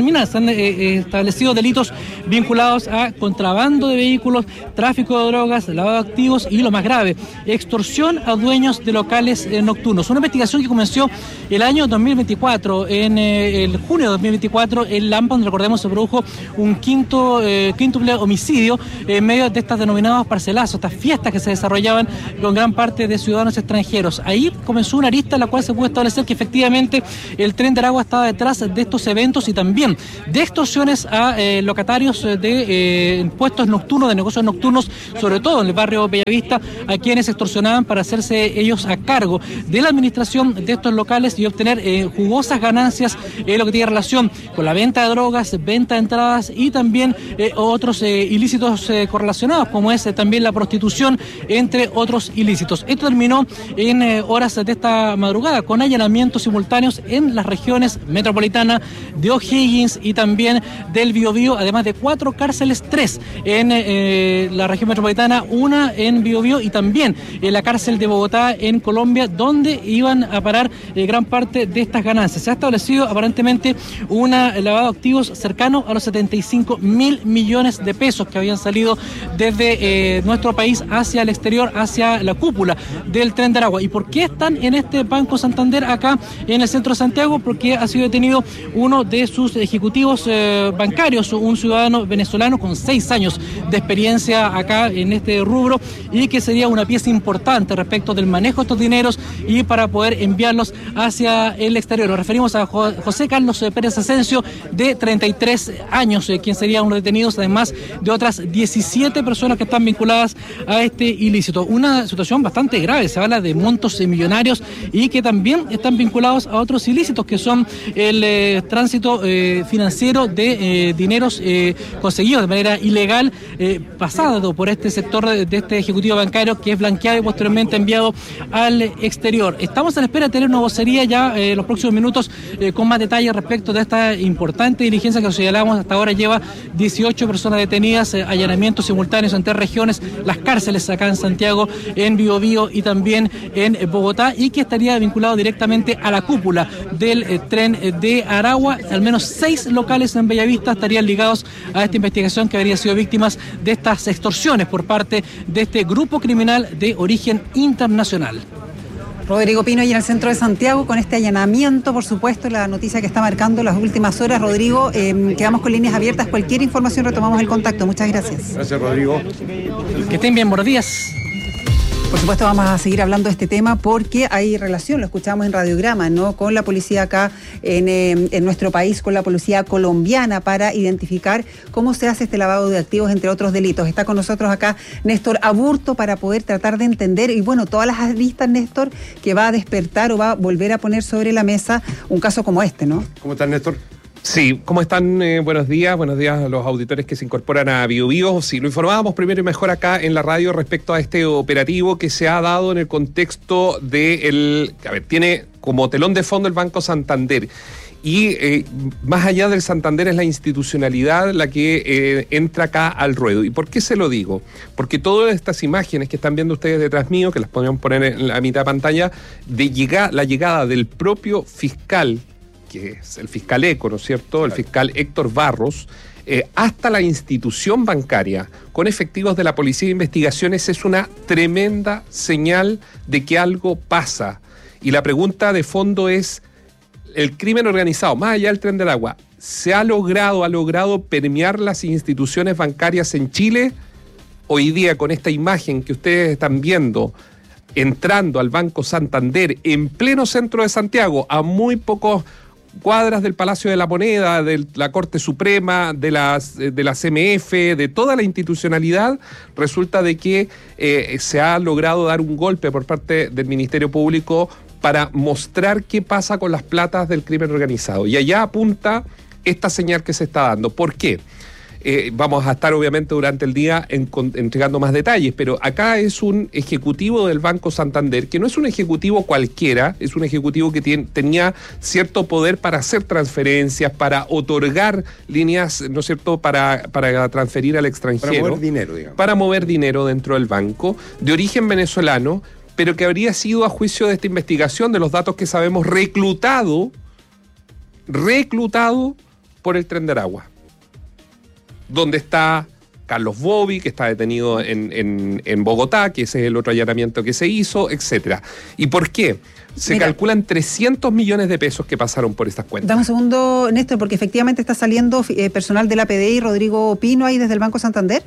han eh, establecido delitos vinculados a contrabando de vehículos, tráfico de drogas, lavado de activos y lo más grave, extorsión a dueños de locales eh, nocturnos. Una investigación que comenzó el año dos mil veinticuatro, en eh, el junio de dos mil veinticuatro, en Lampa, donde recordemos se produjo un quinto eh, quíntuple homicidio en medio de estas denominadas parcelazos, estas fiestas que se desarrollaban con gran parte de ciudadanos extranjeros. Ahí comenzó una arista en la cual se pudo establecer que efectivamente el Tren de Aragua estaba detrás de estos eventos y también de extorsiones a eh, locatarios de eh, puestos nocturnos, de negocios nocturnos, sobre todo en el barrio Bellavista, a quienes extorsionaban para hacerse ellos a cargo de la administración de estos locales y obtener eh, jugosas ganancias en lo que tiene relación con la venta de drogas, venta de entradas y también eh, otros eh, ilícitos eh, correlacionados, como es eh, también la prostitución, entre otros ilícitos. Esto terminó en eh, horas de esta madrugada con allanamientos simultáneos en las regiones metropolitana de O'Higgins y también del Biobío, además de cuatro cárceles, tres en eh, la región metropolitana, una en Biobío y también en la cárcel de Bogotá en Colombia, donde iban a parar eh, gran parte de estas ganancias. Se ha establecido aparentemente un lavado de activos cercano a los setenta y cinco mil millones de pesos que habían salido desde eh, nuestro país hacia el exterior, hacia la cúpula del Tren de Aragua. ¿Y por qué están en este Banco Santander acá en el centro de Santiago? Porque ha sido detenido uno de sus ejecutivos eh, bancarios, un ciudadano venezolano con seis años de experiencia acá en este rubro y que sería una pieza importante respecto del manejo de estos dineros y para poder enviarlos hacia el exterior. Nos referimos a José Carlos Pérez Asensio, de treinta y tres años, eh, quien sería uno de los detenidos, además de otras diecisiete personas que están vinculadas a este ilícito. Una situación bastante grave, se habla de montos millonarios y que también están vinculados a otros ilícitos, que son el eh, tránsito eh, financiero de eh, dineros eh, conseguidos de manera ilegal, eh, pasado por este sector de, de este ejecutivo bancario, que es blanqueado y posteriormente enviado al exterior. Estamos a la espera de tener una vocería ya eh, en los próximos minutos eh, con más detalles respecto de esta importante diligencia que, os señalamos, hasta ahora lleva dieciocho personas detenidas, eh, allanamientos simultáneos en tres regiones, las cárceles acá en Santiago, en Biobío y también en eh, Bogotá, y que estaría vinculado directamente a la cúpula del eh, Tren de Aragua. Al menos seis locales en Bellavista estarían ligados a esta investigación, que habrían sido víctimas de estas extorsiones por parte de este grupo criminal de origen internacional. Rodrigo Pino, y en el centro de Santiago, con este allanamiento, por supuesto, la noticia que está marcando las últimas horas. Rodrigo, eh, quedamos con líneas abiertas. Cualquier información retomamos el contacto. Muchas gracias. Gracias, Rodrigo. Que estén bien, buenos días. Por supuesto, vamos a seguir hablando de este tema porque hay relación, lo escuchamos en Radiograma, ¿no?, con la policía acá en, eh, en nuestro país, con la policía colombiana, para identificar cómo se hace este lavado de activos, entre otros delitos. Está con nosotros acá Néstor Aburto para poder tratar de entender, y bueno, todas las aristas, Néstor, que va a despertar o va a volver a poner sobre la mesa un caso como este, ¿no? ¿Cómo estás, Néstor? Sí, ¿cómo están? Eh, buenos días, buenos días a los auditores que se incorporan a Biobío. Sí, lo informábamos primero y mejor acá en la radio respecto a este operativo que se ha dado en el contexto de el, a ver, tiene como telón de fondo el Banco Santander. Y eh, más allá del Santander es la institucionalidad la que eh, entra acá al ruedo. ¿Y por qué se lo digo? Porque todas estas imágenes que están viendo ustedes detrás mío, que las podemos poner en la mitad de pantalla, de llega, la llegada del propio fiscal, que es el fiscal ECO, ¿no es cierto?, el fiscal Héctor Barros, eh, hasta la institución bancaria, con efectivos de la Policía de Investigaciones, es una tremenda señal de que algo pasa. Y la pregunta de fondo es, el crimen organizado, más allá del Tren del Agua, ¿se ha logrado, ha logrado permear las instituciones bancarias en Chile? Hoy día, con esta imagen que ustedes están viendo, entrando al Banco Santander en pleno centro de Santiago, a muy pocos cuadras del Palacio de la Moneda, de la Corte Suprema, de, las, de la C M F, de toda la institucionalidad, resulta de que eh, se ha logrado dar un golpe por parte del Ministerio Público para mostrar qué pasa con las platas del crimen organizado. Y allá apunta esta señal que se está dando. ¿Por qué? Eh, vamos a estar obviamente durante el día en, con, entregando más detalles, pero acá es un ejecutivo del Banco Santander, que no es un ejecutivo cualquiera, es un ejecutivo que tiene, tenía cierto poder para hacer transferencias, para otorgar líneas, ¿no es cierto?, para, para transferir al extranjero. Para mover dinero, digamos. Para mover dinero dentro del banco, de origen venezolano, pero que habría sido, a juicio de esta investigación, de los datos que sabemos, reclutado, reclutado por el Tren de Aragua, donde está Carlos Bobby, que está detenido en, en, en Bogotá, que ese es el otro allanamiento que se hizo, etcétera. ¿Y por qué? Se Mira, calculan trescientos millones de pesos que pasaron por estas cuentas. Dame un segundo, Néstor, porque efectivamente está saliendo eh, personal de la P D I, Rodrigo Pino, ahí desde el Banco Santander.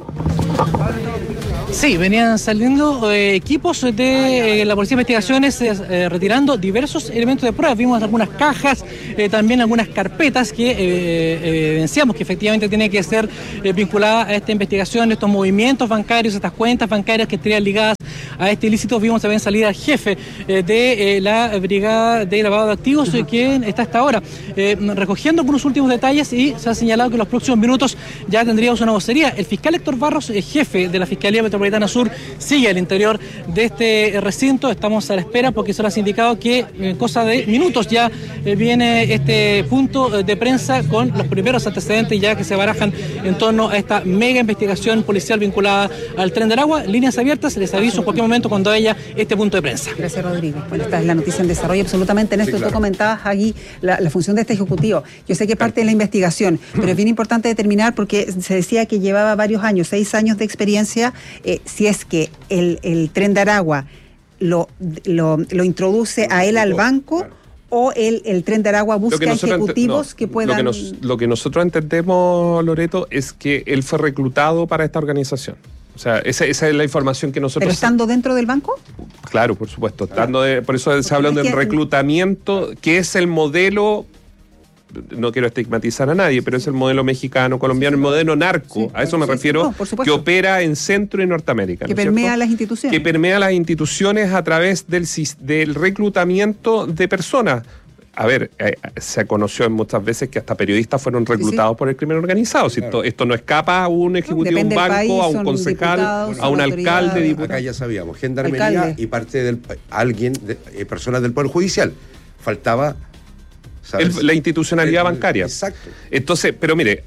Sí, venían saliendo eh, equipos de eh, la Policía de Investigaciones eh, retirando diversos elementos de prueba. Vimos algunas cajas, eh, también algunas carpetas que eh, evidenciamos que efectivamente tiene que ser eh, vinculada a esta investigación, estos movimientos bancarios, estas cuentas bancarias que estarían ligadas a este ilícito. Vimos también salir al jefe eh, de eh, la Brigada de Lavado de Activos, eh, quien está hasta ahora eh, recogiendo algunos últimos detalles, y se ha señalado que en los próximos minutos ya tendríamos una vocería. El fiscal Héctor Barros, eh, jefe de la Fiscalía Metropolitana Sur, sigue al interior de este recinto. Estamos a la espera porque se nos ha indicado que en cosa de minutos ya eh, viene este punto de prensa con los primeros antecedentes ya que se barajan en torno a esta mega investigación policial vinculada al Tren del Agua. Líneas abiertas, les aviso en cualquier momento cuando haya este punto de prensa. Gracias, Rodrigo. Bueno, esta es la noticia en desarrollo absolutamente. Néstor, sí, claro. Tú comentabas aquí la, la función de este ejecutivo. Yo sé que parte de la investigación, pero es bien importante determinar porque se decía que llevaba varios años, seis años de experiencia. Eh, si es que el, el Tren de Aragua lo, lo, lo introduce a él al banco, claro, o el, el Tren de Aragua busca ejecutivos no, que puedan... Lo que, nos, lo que nosotros entendemos, Loreto, es que él fue reclutado para esta organización. O sea, esa, esa es la información que nosotros... ¿Pero estando dentro del banco? Claro, por supuesto. Estando de, por eso se habla de reclutamiento, que es el modelo... No quiero estigmatizar a nadie, pero es el modelo mexicano, colombiano, el modelo narco, sí, a eso me sí, refiero, no, que opera en Centro y Norteamérica. Que ¿no permea las instituciones. Que permea las instituciones a través del, del reclutamiento de personas. A ver, eh, se conoció muchas veces que hasta periodistas fueron reclutados sí, sí. por el crimen organizado. Si claro. esto, esto no escapa a un ejecutivo de un banco, país, a un concejal, a un alcalde. Diputado. Acá ya sabíamos, gendarmería alcalde. Y parte del alguien, de, eh, personas del Poder Judicial. Faltaba... El, la institucionalidad el, bancaria. Exacto. Entonces, pero mire,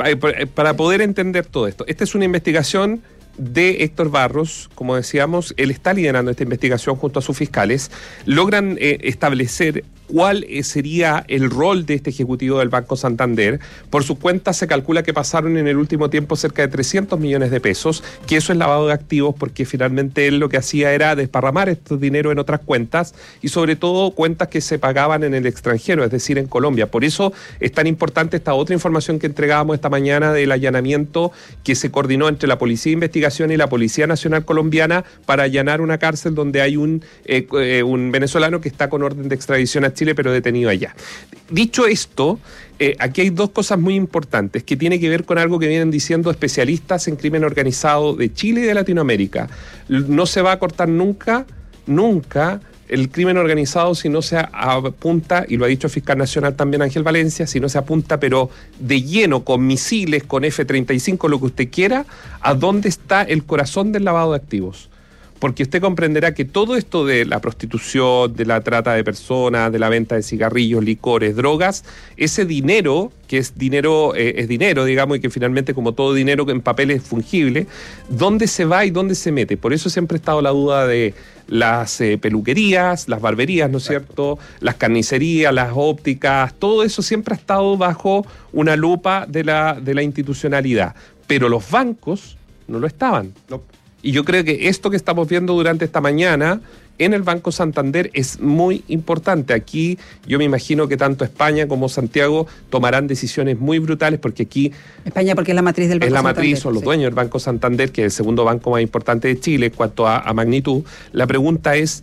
para poder entender todo esto, esta es una investigación de Héctor Barros, como decíamos, él está liderando esta investigación junto a sus fiscales, logran eh, establecer cuál sería el rol de este ejecutivo del Banco Santander. Por su cuenta se calcula que pasaron en el último tiempo cerca de trescientos millones de pesos, que eso es lavado de activos porque finalmente él lo que hacía era desparramar este dinero en otras cuentas y sobre todo cuentas que se pagaban en el extranjero, es decir, en Colombia. Por eso es tan importante esta otra información que entregábamos esta mañana del allanamiento que se coordinó entre la Policía de Investigación y la Policía Nacional Colombiana para allanar una cárcel donde hay un, eh, eh, un venezolano que está con orden de extradición a Chile, pero detenido allá. Dicho esto, eh, aquí hay dos cosas muy importantes que tienen que ver con algo que vienen diciendo especialistas en crimen organizado de Chile y de Latinoamérica. No se va a cortar nunca, nunca el crimen organizado si no se apunta, y lo ha dicho el fiscal nacional también Ángel Valencia, si no se apunta pero de lleno con misiles, con F treinta y cinco, lo que usted quiera, a dónde está el corazón del lavado de activos. Porque usted comprenderá que todo esto de la prostitución, de la trata de personas, de la venta de cigarrillos, licores, drogas, ese dinero, que es dinero, eh, es dinero, digamos, y que finalmente, como todo dinero en papel es fungible, ¿dónde se va y dónde se mete? Por eso siempre ha estado la duda de las eh, peluquerías, las barberías, ¿no es cierto?, las carnicerías, las ópticas, todo eso siempre ha estado bajo una lupa de la, de la institucionalidad. Pero los bancos no lo estaban. No. Y yo creo que esto que estamos viendo durante esta mañana en el Banco Santander es muy importante. Aquí yo me imagino que tanto España como Santiago tomarán decisiones muy brutales porque aquí... España porque es la matriz del Banco Santander. Es la matriz, son los sí. dueños del Banco Santander, que es el segundo banco más importante de Chile en cuanto a, a magnitud. La pregunta es,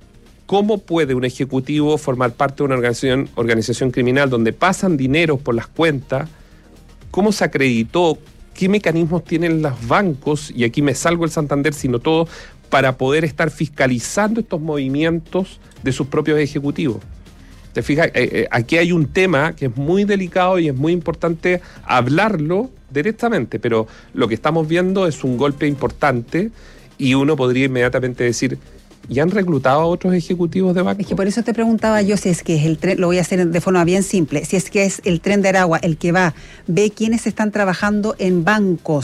¿cómo puede un ejecutivo formar parte de una organización, organización criminal donde pasan dineros por las cuentas? ¿Cómo se acreditó? ¿Qué mecanismos tienen los bancos? Y aquí me salgo el Santander, sino todo, para poder estar fiscalizando estos movimientos de sus propios ejecutivos. ¿Te fijas? Eh, eh, aquí hay un tema que es muy delicado y es muy importante hablarlo directamente, pero lo que estamos viendo es un golpe importante y uno podría inmediatamente decir... ¿Y han reclutado a otros ejecutivos de banco? Es que por eso te preguntaba yo si es que es el tren, lo voy a hacer de forma bien simple, si es que es el Tren de Aragua el que va, ve quiénes están trabajando en bancos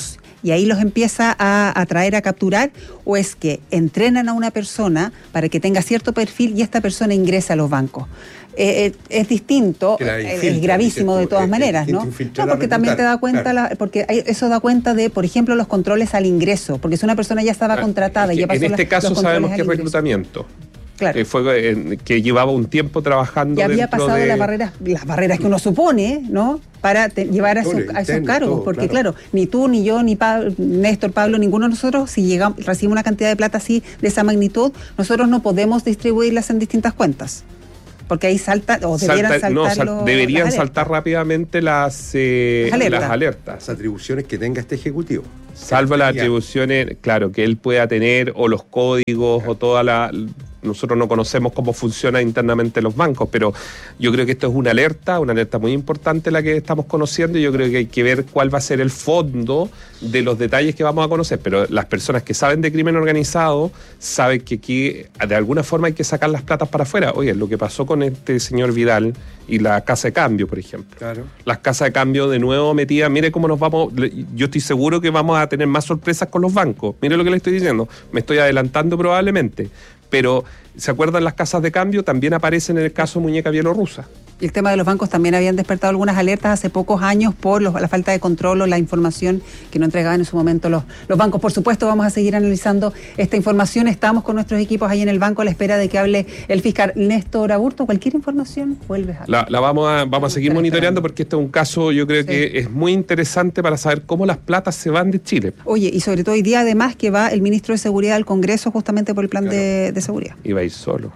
y ahí los empieza a, a traer a capturar, o es que entrenan a una persona para que tenga cierto perfil y esta persona ingresa a los bancos. Eh, eh, es distinto, es, es gravísimo de todas maneras, ¿no? No, porque también te da cuenta, claro. la, porque hay, eso da cuenta de, por ejemplo, los controles al ingreso, porque si una persona ya estaba contratada y ya pasó en este la, caso sabemos que es reclutamiento. Claro. Que, fue, eh, que llevaba un tiempo trabajando. Ya había pasado de... las barreras, las barreras que uno supone, ¿no? Para te, llevar a, su, a esos cargos. Todo, porque claro. claro, ni tú, ni yo, ni Pablo, Néstor, Pablo, ninguno de nosotros, si llegamos, recibimos una cantidad de plata así, de esa magnitud, nosotros no podemos distribuirlas en distintas cuentas. Porque ahí salta, o debieran Salta, saltar no, sal, los, deberían saltar rápidamente las, eh, las, alertas. las alertas. Las atribuciones que tenga este ejecutivo. Salvo las atribuciones, claro, que él pueda tener, o los códigos, claro. o toda la... Nosotros no conocemos cómo funciona internamente los bancos, pero yo creo que esto es una alerta, una alerta muy importante la que estamos conociendo, y yo creo que hay que ver cuál va a ser el fondo de los detalles que vamos a conocer. Pero las personas que saben de crimen organizado saben que aquí de alguna forma hay que sacar las platas para afuera. Oye, lo que pasó con este señor Vidal y la casa de cambio, por ejemplo. Claro. Las casas de cambio de nuevo metidas, mire cómo nos vamos, yo estoy seguro que vamos a tener más sorpresas con los bancos. Mire lo que le estoy diciendo, me estoy adelantando probablemente. Pero, ¿se acuerdan las casas de cambio? También aparecen en el caso muñeca bielorrusa. Y el tema de los bancos también habían despertado algunas alertas hace pocos años por los, la falta de control o la información que no entregaban en su momento los, los bancos. Por supuesto, vamos a seguir analizando esta información. Estamos con nuestros equipos ahí en el banco a la espera de que hable el fiscal Néstor Aburto. Cualquier información, vuelves a... La, la vamos a, vamos a seguir monitoreando porque este es un caso, yo creo sí. que es muy interesante para saber cómo las platas se van de Chile. Oye, y sobre todo hoy día además que va el ministro de Seguridad al Congreso justamente por el plan claro. de, de seguridad. Iba a ir solo.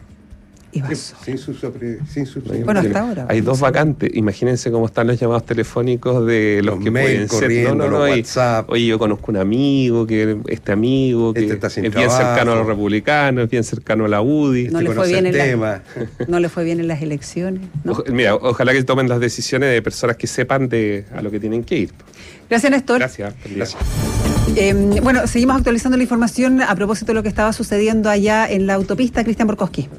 Sin su, sin su, bueno, hasta ahora. Hay dos vacantes. Imagínense cómo están los llamados telefónicos de los, los que pueden ser. No, no, no. Hay, oye, yo conozco un amigo, que este amigo que este es bien trabajo. cercano a los republicanos, es bien cercano a la U D I. No, le fue, bien en la, no le fue bien en las elecciones. ¿no? O, mira, ojalá que tomen las decisiones de personas que sepan de a lo que tienen que ir. Gracias, Néstor. Gracias. Gracias. Eh, bueno, seguimos actualizando la información a propósito de lo que estaba sucediendo allá en la autopista. Cristian Borkowski.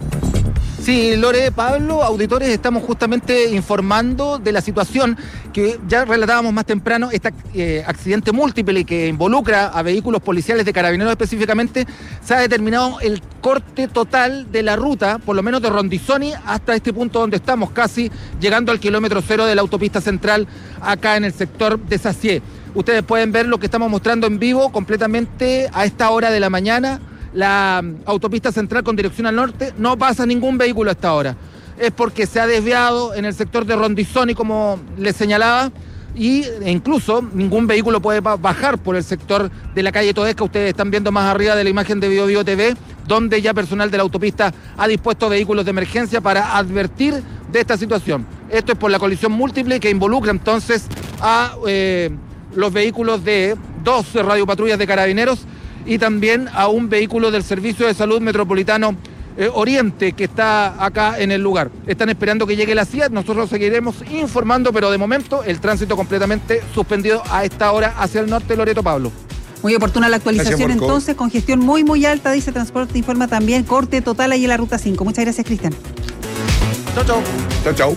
Sí, Lore, Pablo, auditores, estamos justamente informando de la situación que ya relatábamos más temprano, este eh, accidente múltiple que involucra a vehículos policiales de Carabineros específicamente. Se ha determinado el corte total de la ruta, por lo menos de Rondizoni hasta este punto donde estamos, casi llegando al kilómetro cero de la autopista central, acá en el sector de Sacié. Ustedes pueden ver lo que estamos mostrando en vivo completamente a esta hora de la mañana. La autopista central con dirección al norte, no pasa ningún vehículo hasta ahora. Es porque se ha desviado en el sector de Rondizoni, como les señalaba, y incluso ningún vehículo puede bajar por el sector de la calle Todesca. Ustedes están viendo más arriba de la imagen de Bio Bio T V, donde ya personal de la autopista ha dispuesto vehículos de emergencia para advertir de esta situación. Esto es por la colisión múltiple que involucra entonces a eh, los vehículos de dos radiopatrullas de Carabineros y también a un vehículo del Servicio de Salud Metropolitano eh, Oriente que está acá en el lugar. Están esperando que llegue la C I A, nosotros seguiremos informando, pero de momento el tránsito completamente suspendido a esta hora hacia el norte. Loreto, Pablo. Muy oportuna la actualización. Gracias, entonces, congestión muy muy alta, dice Transporte Informa también, corte total ahí en la ruta cinco. Muchas gracias, Cristian. Chau, chau. Chau, chau.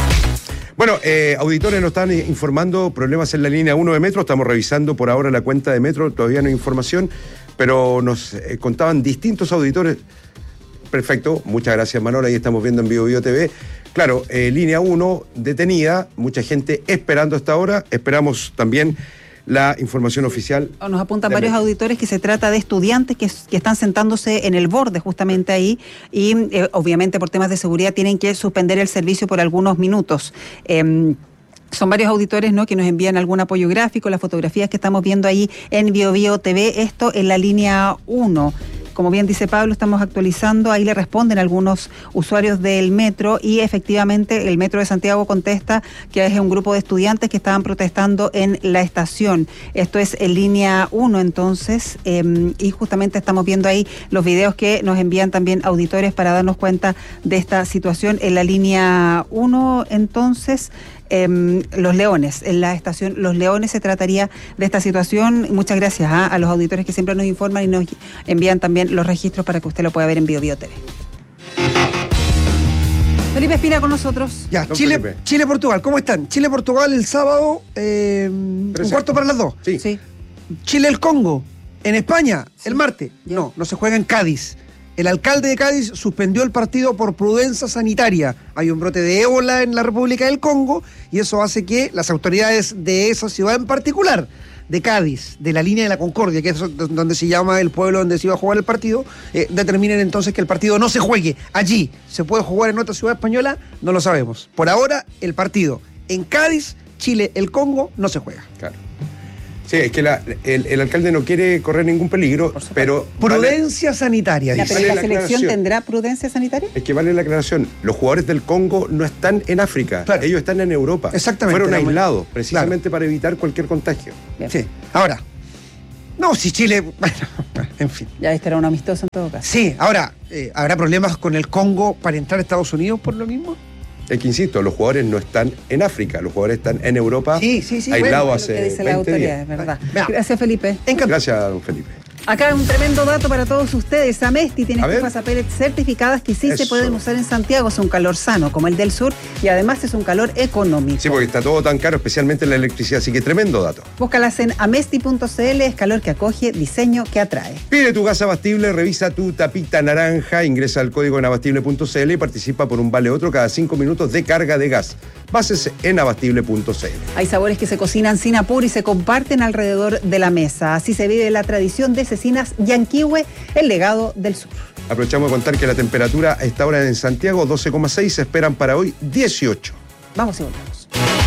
Bueno, eh, auditores nos están informando problemas en la línea uno de Metro. Estamos revisando por ahora la cuenta de Metro, todavía no hay información, pero nos eh, contaban distintos auditores. Perfecto, muchas gracias, Manolo, ahí estamos viendo en Bio Bio T V. Claro, eh, línea uno detenida, mucha gente esperando hasta ahora. Esperamos también la información oficial. Nos apuntan varios auditores que se trata de estudiantes que, que están sentándose en el borde justamente ahí y eh, obviamente por temas de seguridad tienen que suspender el servicio por algunos minutos. Eh, Son varios auditores, ¿no?, que nos envían algún apoyo gráfico, las fotografías que estamos viendo ahí en Bio Bio T V, esto en la línea uno. Como bien dice Pablo, estamos actualizando, ahí le responden algunos usuarios del metro y efectivamente el Metro de Santiago contesta que es un grupo de estudiantes que estaban protestando en la estación. Esto es en línea uno entonces, eh, y justamente estamos viendo ahí los videos que nos envían también auditores para darnos cuenta de esta situación en la línea uno entonces. Eh, Los Leones, en la estación Los Leones se trataría de esta situación. Muchas gracias ¿eh? a los auditores que siempre nos informan y nos envían también los registros para que usted lo pueda ver en Bio Bio T V. Felipe Espina con nosotros. Ya, Chile, Chile-Portugal, ¿cómo están? Chile-Portugal el sábado, eh, un cuarto para las dos. Sí. sí. Chile-el Congo, en España, sí. el martes. No, no se juega en Cádiz. El alcalde de Cádiz suspendió el partido por prudencia sanitaria. Hay un brote de ébola en la República del Congo y eso hace que las autoridades de esa ciudad en particular, de Cádiz, de la línea de la Concordia, que es donde se llama el pueblo donde se iba a jugar el partido, eh, determinen entonces que el partido no se juegue allí. ¿Se puede jugar en otra ciudad española? No lo sabemos. Por ahora, el partido en Cádiz, Chile, el Congo, no se juega. Claro. Sí, es que la, el, el alcalde no quiere correr ningún peligro, pero... Prudencia vale, sanitaria. Ya, dice. ¿Pero vale la, la selección tendrá prudencia sanitaria? Es que vale la aclaración. Los jugadores del Congo no están en África, claro. ellos están en Europa. Exactamente. Fueron aislados, precisamente claro. para evitar cualquier contagio. Bien. Sí, ahora... No, si Chile... Bueno, en fin. Ya este era un amistoso en todo caso. Sí, ahora, eh, ¿habrá problemas con el Congo para entrar a Estados Unidos por lo mismo? Es que insisto, los jugadores no están en África, los jugadores están en Europa, sí, sí, sí, aislados bueno, hace lo que dice la veinte autoridad, días. Es verdad. Gracias, Felipe. Encantado. Gracias, don Felipe. Acá un tremendo dato para todos ustedes. Amesti tiene estufas a pellet certificadas que sí Eso. se pueden usar en Santiago. Es un calor sano, como el del sur, y además es un calor económico. Sí, porque está todo tan caro, especialmente la electricidad, así que tremendo dato. Búscalas en amesti punto cl, es calor que acoge, diseño que atrae. Pide tu gas abastible, revisa tu tapita naranja, ingresa al código en abastible punto cl y participa por un vale otro cada cinco minutos de carga de gas. Bases en abastible punto cl. Hay sabores que se cocinan sin apuro y se comparten alrededor de la mesa. Así se vive la tradición de Cecinas Yanquihue, el legado del sur. Aprovechamos de contar que la temperatura a esta hora en Santiago, doce coma seis, se esperan para hoy dieciocho. Vamos y volvemos.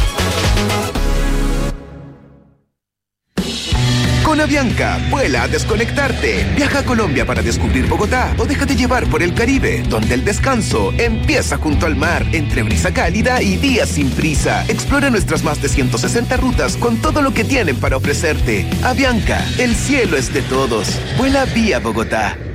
Con Avianca, vuela a desconectarte. Viaja a Colombia para descubrir Bogotá o déjate llevar por el Caribe, donde el descanso empieza junto al mar, entre brisa cálida y días sin prisa. Explora nuestras más de ciento sesenta rutas con todo lo que tienen para ofrecerte. Avianca, el cielo es de todos. Vuela vía Bogotá.